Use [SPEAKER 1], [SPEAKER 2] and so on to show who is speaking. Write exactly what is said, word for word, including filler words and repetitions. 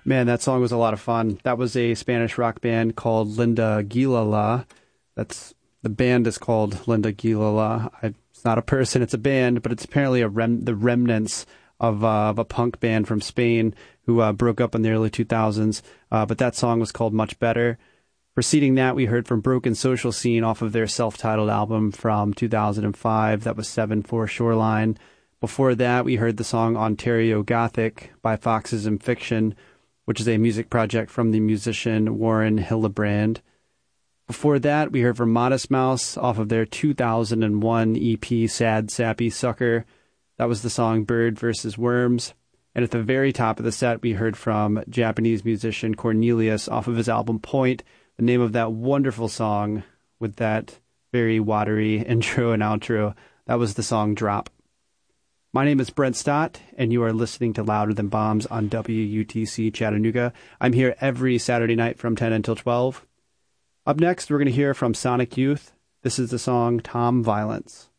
[SPEAKER 1] Man, that song was a lot of fun. That was a Spanish rock band called Linda Gilala. That's the band is called Linda Gilala. I, it's not a person, it's a band, but it's apparently a rem, the remnants of, uh, of a punk band from Spain who uh, broke up in the early two thousands. Uh, but that song was called Much Better. Preceding that, we heard from Broken Social Scene off of their self-titled album from two thousand five. That was seven four Shoreline. Before that, we heard the song Ontario Gothic by Foxes and Fiction, which is a music project from the musician Warren Hillebrand. Before that, we heard from Modest Mouse off of their two thousand one E P Sad Sappy Sucker. That was the song Bird versus Worms. And at the very top of the set, we heard from Japanese musician Cornelius off of his album Point, the name of that wonderful song with that very watery intro and outro. That was the song Drop. My name is Brent Stott, and you are listening to Louder Than Bombs on W U T C Chattanooga. I'm here every Saturday night from ten until twelve. Up next, we're going to hear from Sonic Youth. This is the song Tom Violence.